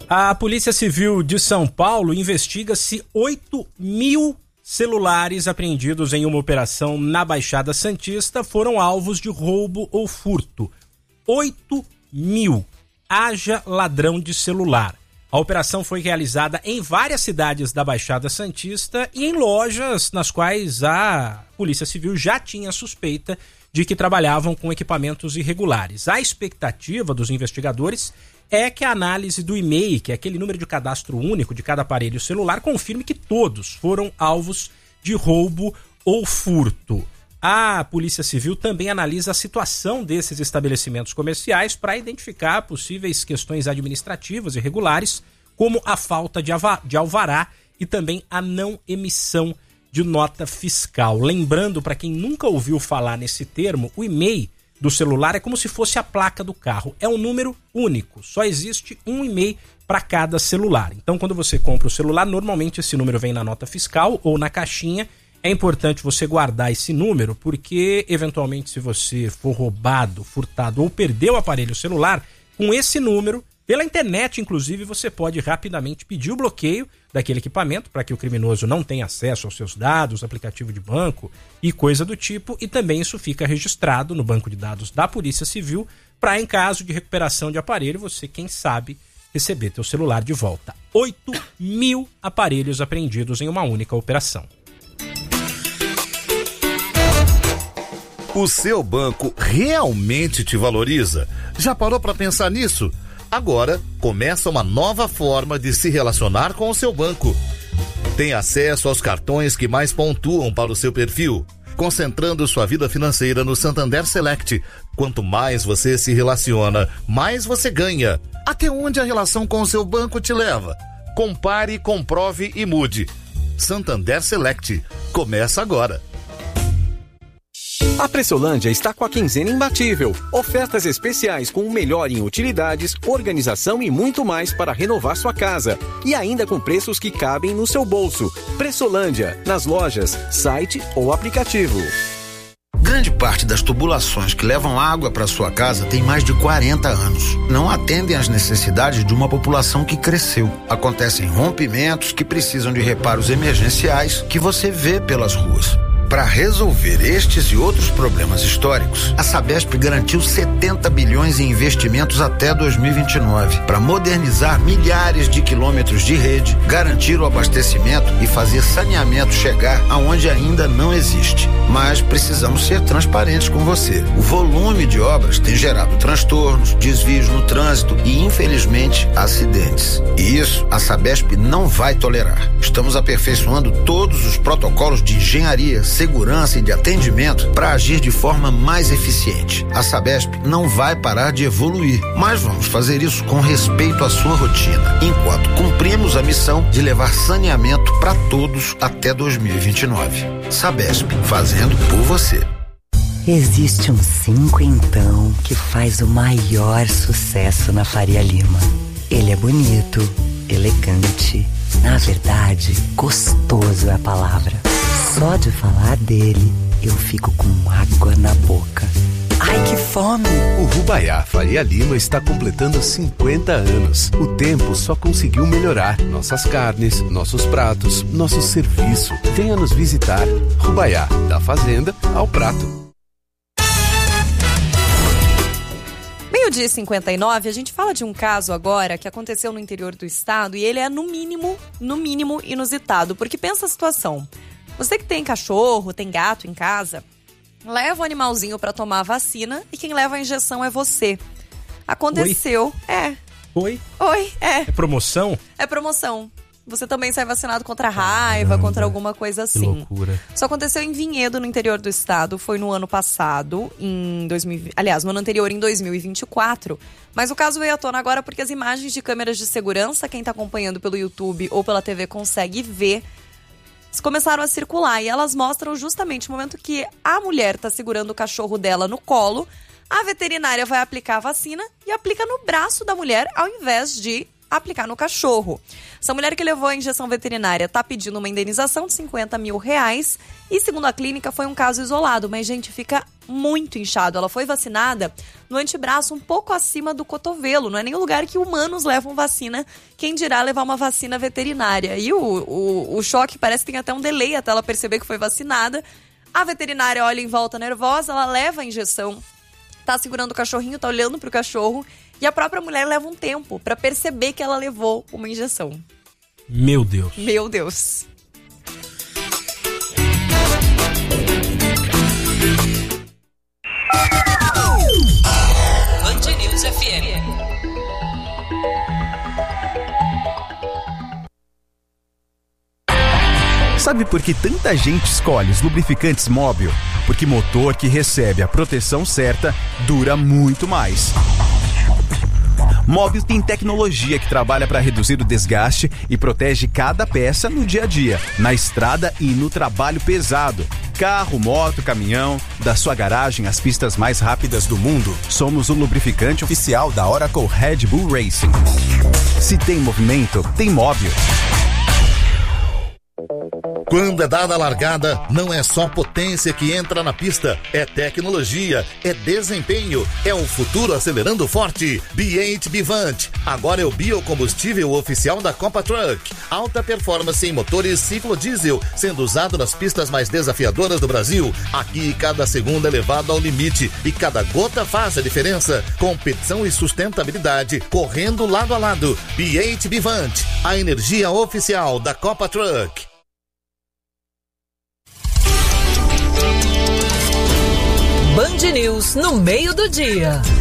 A Polícia Civil de São Paulo investiga se 8.000 celulares apreendidos em uma operação na Baixada Santista foram alvos de roubo ou furto. 8.000. Haja ladrão de celular. A operação foi realizada em várias cidades da Baixada Santista e em lojas nas quais a Polícia Civil já tinha suspeita de que trabalhavam com equipamentos irregulares. A expectativa dos investigadores é que a análise do IMEI, que é aquele número de cadastro único de cada aparelho celular, confirme que todos foram alvos de roubo ou furto. A Polícia Civil também analisa a situação desses estabelecimentos comerciais para identificar possíveis questões administrativas irregulares, como a falta de alvará e também a não emissão de nota fiscal. Lembrando, para quem nunca ouviu falar nesse termo, o IMEI do celular é como se fosse a placa do carro. É um número único, só existe um IMEI para cada celular. Então, quando você compra o celular, normalmente esse número vem na nota fiscal ou na caixinha. É importante você guardar esse número porque, eventualmente, se você for roubado, furtado ou perder o aparelho celular, com esse número, pela internet, inclusive, você pode rapidamente pedir o bloqueio daquele equipamento para que o criminoso não tenha acesso aos seus dados, aplicativo de banco e coisa do tipo. E também isso fica registrado no banco de dados da Polícia Civil para, em caso de recuperação de aparelho, você, quem sabe, receber teu celular de volta. 8.000 aparelhos apreendidos em uma única operação. O seu banco realmente te valoriza? Já parou para pensar nisso? Agora começa uma nova forma de se relacionar com o seu banco. Tem acesso aos cartões que mais pontuam para o seu perfil, concentrando sua vida financeira no Santander Select. Quanto mais você se relaciona, mais você ganha. Até onde a relação com o seu banco te leva? Compare, comprove e mude. Santander Select. Começa agora. A Pressolândia está com a quinzena imbatível. Ofertas especiais com o melhor em utilidades, organização e muito mais para renovar sua casa. E ainda com preços que cabem no seu bolso. Pressolândia, nas lojas, site ou aplicativo. Grande parte das tubulações que levam água para sua casa tem mais de 40 anos. Não atendem às necessidades de uma população que cresceu. Acontecem rompimentos que precisam de reparos emergenciais que você vê pelas ruas. Para resolver estes e outros problemas históricos, a Sabesp garantiu 70 bilhões em investimentos até 2029 para modernizar milhares de quilômetros de rede, garantir o abastecimento e fazer saneamento chegar aonde ainda não existe. Mas precisamos ser transparentes com você. O volume de obras tem gerado transtornos, desvios no trânsito e, infelizmente, acidentes. E isso a Sabesp não vai tolerar. Estamos aperfeiçoando todos os protocolos de engenharia, segurança e de atendimento para agir de forma mais eficiente. A Sabesp não vai parar de evoluir, mas vamos fazer isso com respeito à sua rotina, enquanto cumprimos a missão de levar saneamento para todos até 2029. Sabesp, fazendo por você. Existe um 5 então que faz o maior sucesso na Faria Lima. Ele é bonito, elegante, na verdade, gostoso é a palavra. Só de falar dele, eu fico com água na boca. Ai, que fome! O Rubaiá Faria Lima está completando 50 anos. O tempo só conseguiu melhorar nossas carnes, nossos pratos, nosso serviço. Venha nos visitar. Rubaiá, da fazenda ao prato. Meio-dia e 59, a gente fala de um caso agora que aconteceu no interior do estado e ele é no mínimo inusitado, porque pensa a situação. Você que tem cachorro, tem gato em casa, leva o animalzinho pra tomar a vacina e quem leva a injeção é você. Aconteceu. Oi? Oi, é. É promoção? É promoção. Você também sai vacinado contra a raiva, contra alguma coisa assim. Que loucura. Isso aconteceu em Vinhedo, no interior do estado. Foi no ano passado, no ano anterior, em 2024. Mas o caso veio à tona agora porque as imagens de câmeras de segurança, quem tá acompanhando pelo YouTube ou pela TV consegue ver, começaram a circular. E elas mostram justamente o momento que a mulher tá segurando o cachorro dela no colo, a veterinária vai aplicar a vacina e aplica no braço da mulher ao invés de aplicar no cachorro. Essa mulher que levou a injeção veterinária está pedindo uma indenização de R$50 mil e, segundo a clínica, foi um caso isolado, mas, gente, fica muito inchado. Ela foi vacinada no antebraço um pouco acima do cotovelo, não é nem o lugar que humanos levam vacina, quem dirá levar uma vacina veterinária. E o choque parece que tem até um delay até ela perceber que foi vacinada. A veterinária olha em volta nervosa, ela leva a injeção, tá segurando o cachorrinho, tá olhando pro cachorro, e a própria mulher leva um tempo pra perceber que ela levou uma injeção. Meu Deus. Meu Deus. Band News FM. Sabe por que tanta gente escolhe os lubrificantes Móbil? Porque motor que recebe a proteção certa dura muito mais. Móbil tem tecnologia que trabalha para reduzir o desgaste e protege cada peça no dia a dia, na estrada e no trabalho pesado. Carro, moto, caminhão, da sua garagem às pistas mais rápidas do mundo, somos o lubrificante oficial da Oracle Red Bull Racing. Se tem movimento, tem Móbil. Quando é dada a largada, não é só potência que entra na pista, é tecnologia, é desempenho, é o futuro acelerando forte. B8 Bivante, agora é o biocombustível oficial da Copa Truck. Alta performance em motores ciclo diesel, sendo usado nas pistas mais desafiadoras do Brasil. Aqui cada segundo é levado ao limite e cada gota faz a diferença. Competição e sustentabilidade, correndo lado a lado. B8 Bivante, a energia oficial da Copa Truck. Band News no meio do dia.